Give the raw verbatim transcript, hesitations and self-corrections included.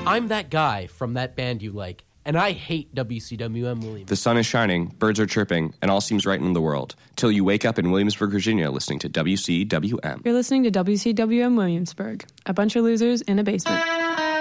I'm that guy from that band you like, and I hate W C W M Williams. The sun is shining, birds are chirping, and all seems right in the world. Till you wake up in Williamsburg, Virginia, listening to W C W M. You're listening to W C W M Williamsburg, a bunch of losers in a basement.